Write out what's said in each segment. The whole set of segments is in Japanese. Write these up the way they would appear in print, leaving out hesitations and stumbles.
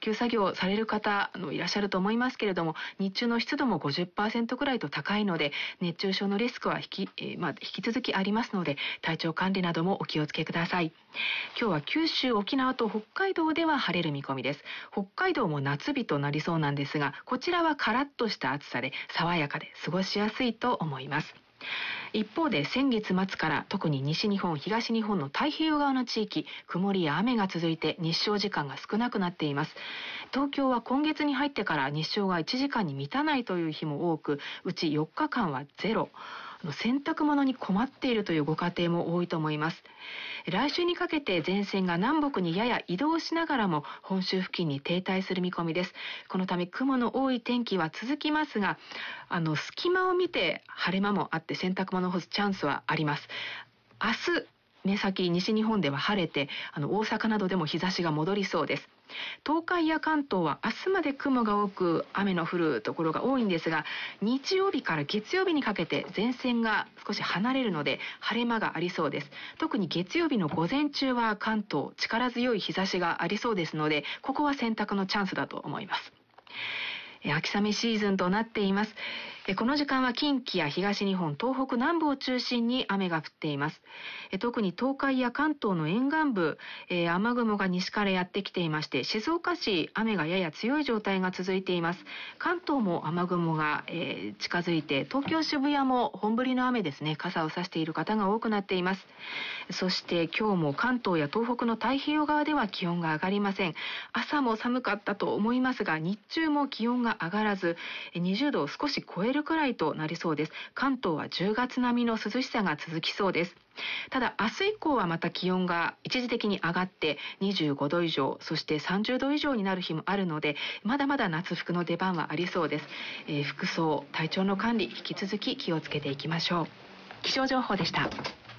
旧作業される方いらっしゃると思いますけれども、日中の湿度も 50% くらいと高いので、熱中症のリスクは引き続きありますので、体調管理などもお気をつけください。今日は九州、沖縄と北海道では晴れる見込みです。北海道も夏日となりそうなんですが、こちらはカラッとした暑さで爽やかで過ごしやすいと思います。一方で先月末から特に西日本、東日本の太平洋側の地域、曇りや雨が続いて日照時間が少なくなっています。東京は今月に入ってから日照が1時間に満たないという日も多く、うち4日間はゼロ。洗濯物に困っているというご家庭も多いと思います。来週にかけて前線が南北にやや移動しながらも本州付近に停滞する見込みです。このため雲の多い天気は続きますが、隙間を見て晴れ間もあって洗濯物を干すチャンスはあります。明日目先西日本では晴れて、大阪などでも日差しが戻りそうです。東海や関東は明日まで雲が多く雨の降るところが多いんですが、日曜日から月曜日にかけて前線が少し離れるので晴れ間がありそうです。特に月曜日の午前中は関東力強い日差しがありそうですので、ここは洗濯のチャンスだと思います。秋雨シーズンとなっています。この時間は近畿や東日本、東北南部を中心に雨が降っています。特に東海や関東の沿岸部、雨雲が西からやってきていまして、静岡市雨がやや強い状態が続いています。関東も雨雲が、近づいて、東京渋谷も本降りの雨ですね。傘を差している方が多くなっています。そして今日も関東や東北の太平洋側では気温が上がりません。朝も寒かったと思いますが、日中も気温が上がらず、20度を少し超えるくらいとなりそうです。関東は10月並みの涼しさが続きそうです。ただ明日以降はまた気温が一時的に上がって25度以上、そして30度以上になる日もあるので、まだまだ夏服の出番はありそうです。服装、体調の管理、引き続き気をつけていきましょう。気象情報でした。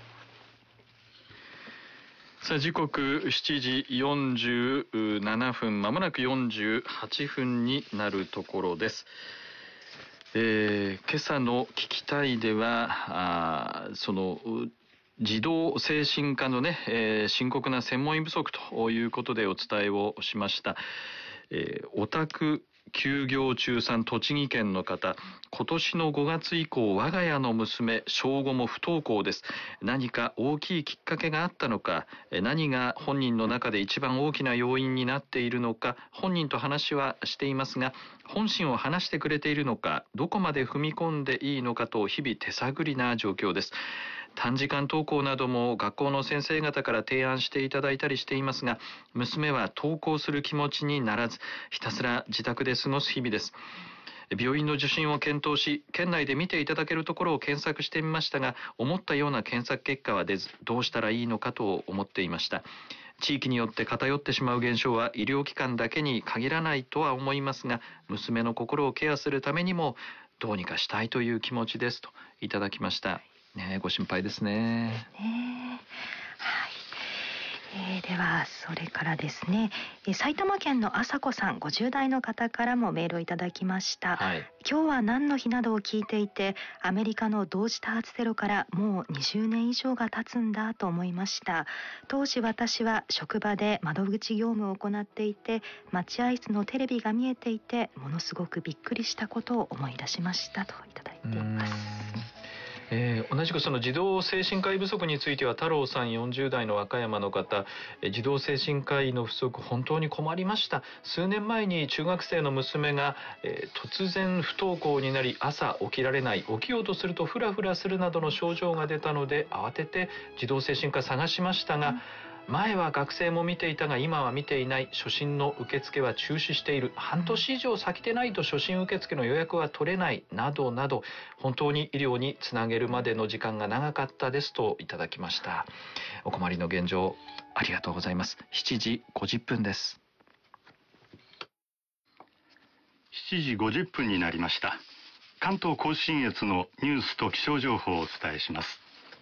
さあ、時刻7時47分、まもなく48分になるところです。今朝の聞きたいでは、児童精神科のね、深刻な専門医不足ということでお伝えをしました。お宅休業中さん、栃木県の方、今年の5月以降、我が家の娘、小5も不登校です。何か大きいきっかけがあったのか、何が本人の中で一番大きな要因になっているのか、本人と話はしていますが、本心を話してくれているのか、どこまで踏み込んでいいのかと日々手探りな状況です。短時間登校なども学校の先生方から提案していただいたりしていますが、娘は登校する気持ちにならず、ひたすら自宅で過ごす日々です。病院の受診を検討し、県内で見ていただけるところを検索してみましたが、思ったような検索結果は出ず、どうしたらいいのかと思っていました。地域によって偏ってしまう現象は医療機関だけに限らないとは思いますが、娘の心をケアするためにもどうにかしたいという気持ちですといただきました。ね、ご心配ですね。 はい。ではそれからですね、埼玉県のあさこさん、50代の方からもメールをいただきました。はい、今日は何の日などを聞いていて、アメリカの同時多発テロからもう20年以上が経つんだと思いました。当時私は職場で窓口業務を行っていて、待合室のテレビが見えていて、ものすごくびっくりしたことを思い出しましたといただいています。 同じくその児童精神科医不足については、太郎さん40代の和歌山の方、児童精神科医の不足本当に困りました。数年前に中学生の娘が、突然不登校になり、朝起きられない、起きようとするとフラフラするなどの症状が出たので、慌てて児童精神科探しましたが、前は学生も見ていたが今は見ていない、初診の受付は中止している、半年以上先でないと初診受付の予約は取れない、などなど、本当に医療につなげるまでの時間が長かったですといただきました。お困りの現状ありがとうございます。7時50分です。 7時50分になりました。関東甲信越のニュースと気象情報をお伝えします。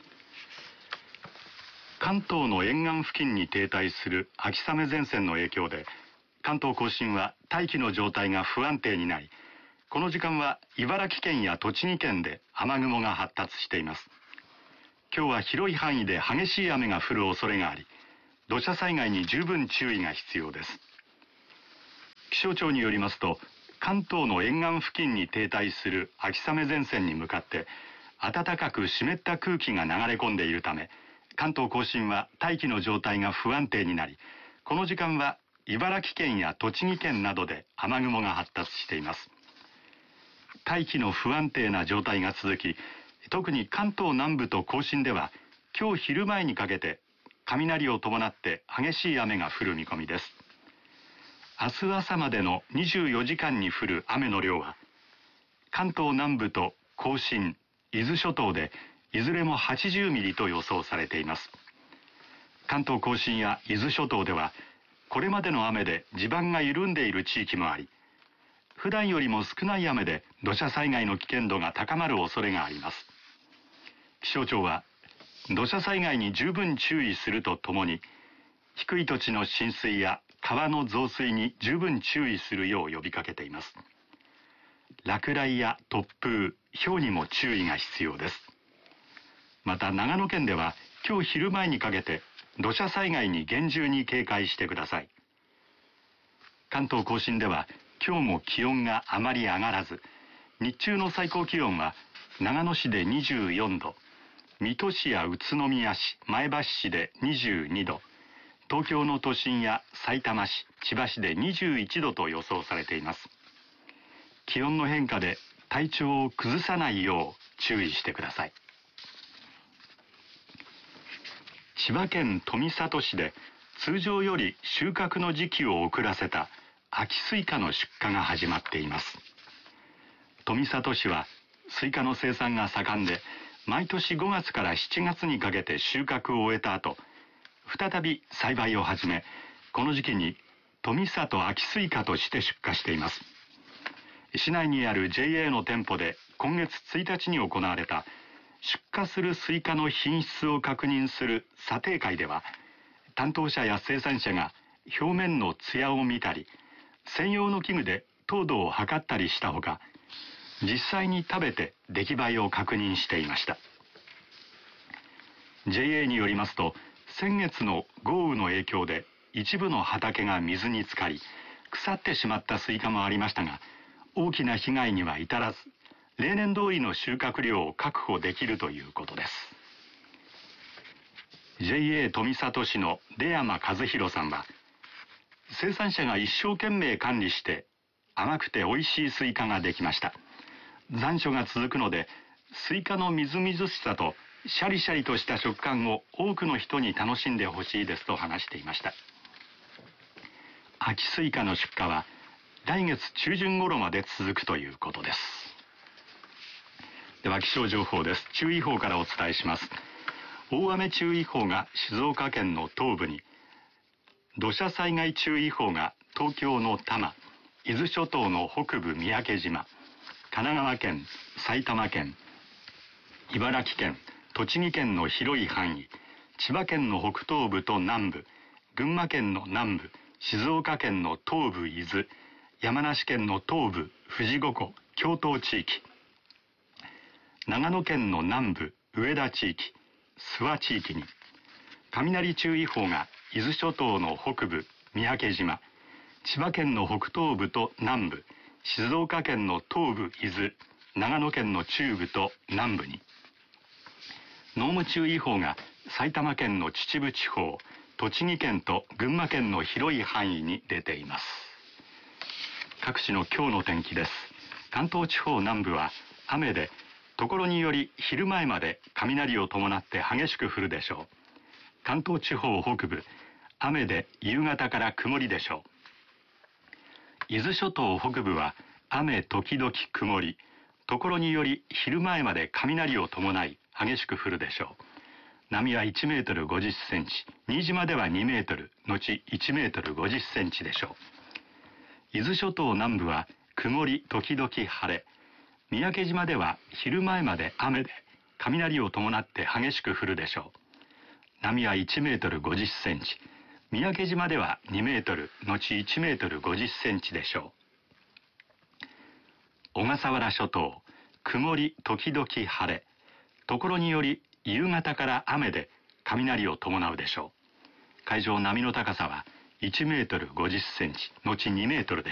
関東の沿岸付近に停滞する秋雨前線の影響で、関東甲信は大気の状態が不安定になり、この時間は茨城県や栃木県で雨雲が発達しています。今日は広い範囲で激しい雨が降る恐れがあり、土砂災害に十分注意が必要です。 気象庁によりますと、関東の沿岸付近に停滞する秋雨前線に向かって暖かく湿った空気が流れ込んでいるため、関東甲信は大気の状態が不安定になり、この時間は茨城県や栃木県などで雨雲が発達しています。大気の不安定な状態が続き、特に関東南部と甲信では今日昼前にかけて雷を伴って激しい雨が降る見込みです。明日朝までの24時間に降る雨の量は、関東南部と甲信、伊豆諸島でいずれも80ミリと予想されています。関東甲信や伊豆諸島ではこれまでの雨で地盤が緩んでいる地域もあり、普段よりも少ない雨で土砂災害の危険度が高まる恐れがあります。気象庁は土砂災害に十分注意するとともに、低い土地の浸水や川の増水に十分注意するよう呼びかけています。落雷や突風、雹にも注意が必要です。また長野県では今日昼前にかけて土砂災害に厳重に警戒してください。関東甲信では今日も気温があまり上がらず、日中の最高気温は長野市で24度、水戸市や宇都宮市、前橋市で22度、東京の都心やさいたま市、千葉市で21度と予想されています。気温の変化で体調を崩さないよう注意してください。千葉県富里市で通常より収穫の時期を遅らせた秋スイカの出荷が始まっています。富里市はスイカの生産が盛んで、毎年5月から7月にかけて収穫を終えた後、再び栽培を始め、この時期に富里秋スイカとして出荷しています。市内にある JA の店舗で今月1日に行われた出荷するスイカの品質を確認する査定会では、担当者や生産者が表面の艶を見たり、専用の器具で糖度を測ったりしたほか、実際に食べて出来栄えを確認していました。 JA によりますと、先月の豪雨の影響で一部の畑が水に浸かり、腐ってしまったスイカもありましたが、大きな被害には至らず、例年通りの収穫量を確保できるということです。 JA 富里市の出山和弘さんは、生産者が一生懸命管理して甘くて美味しいスイカができました。残暑が続くので、スイカのみずみずしさとシャリシャリとした食感を多くの人に楽しんでほしいですと話していました。秋スイカの出荷は来月中旬頃まで続くということです。では気象情報です。注意報からお伝えします。大雨注意報が静岡県の東部に、土砂災害注意報が東京の多摩、伊豆諸島の北部三宅島、神奈川県、埼玉県、茨城県、栃木県の広い範囲、千葉県の北東部と南部、群馬県の南部、静岡県の東部伊豆、山梨県の東部富士五湖、峡東地域、長野県の南部上田地域、諏訪地域に、雷注意報が伊豆諸島の北部三宅島、千葉県の北東部と南部、静岡県の東部伊豆、長野県の中部と南部に、濃霧注意報が埼玉県の秩父地方、栃木県と群馬県の広い範囲に出ています。各地の今日の天気です。関東地方南部は雨で、ところにより昼前まで雷を伴って激しく降るでしょう。関東地方北部、雨で夕方から曇りでしょう。伊豆諸島北部は雨時々曇り、ところにより昼前まで雷を伴い激しく降るでしょう。波は1メートル50センチ、新島では2メートル、後1メートル50センチでしょう。伊豆諸島南部は曇り時々晴れ、三宅島では昼前まで雨で雷を伴って激しく降るでしょう。波は1メートル50センチ、三宅島では2メートル、後1メートル50センチでしょう。小笠原諸島、曇り時々晴れ、ところにより夕方から雨で雷を伴うでしょう。海上波の高さは1メートル50センチ、後2メートルで